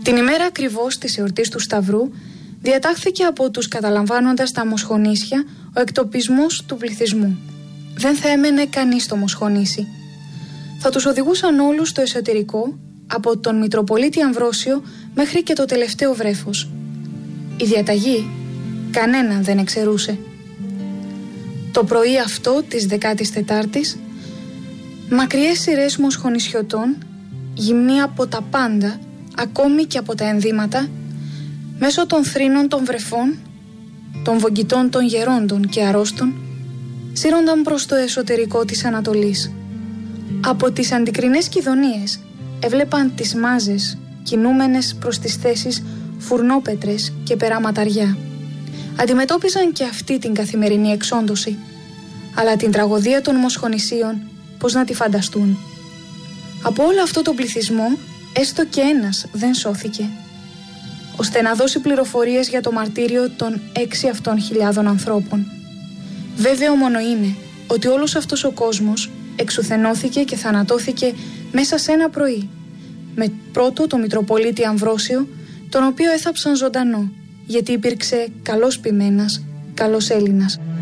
Την ημέρα ακριβώς της εορτής του Σταυρού διατάχθηκε από τους καταλαμβάνοντας τα μοσχονήσια ο εκτοπισμός του πληθυσμού. Δεν θα έμενε κανείς στο μοσχονήσι. Θα τους οδηγούσαν όλους στο εσωτερικό, από τον Μητροπολίτη Αμβρόσιο μέχρι και το τελευταίο βρέφος. Η διαταγή κανέναν δεν εξαιρούσε. Το πρωί αυτό της 14ης, μακριές σειρές μοσχονησιωτών, γυμνοί από τα πάντα, ακόμη και από τα ενδύματα, μέσω των θρήνων των βρεφών, των βογγητών των γερόντων και αρρώστων, σύρονταν προς το εσωτερικό της Ανατολής. Από τις αντικρινές κηδωνίες έβλεπαν τις μάζες κινούμενες προς τις θέσεις φουρνόπετρες και περάματαριά. Αντιμετώπιζαν και αυτή την καθημερινή εξόντωση, αλλά την τραγωδία των μοσχονησίων πώς να τη φανταστούν. Από όλο αυτό τον πληθυσμό έστω και ένας δεν σώθηκε, ώστε να δώσει πληροφορίες για το μαρτύριο των 6 αυτών χιλιάδων ανθρώπων. Βέβαιο μόνο είναι ότι όλος αυτός ο κόσμος εξουθενώθηκε και θανατώθηκε μέσα σε ένα πρωί, με πρώτο το Μητροπολίτη Αμβρόσιο, τον οποίο έθαψαν ζωντανό, γιατί υπήρξε καλός ποιμένας, καλός Έλληνας.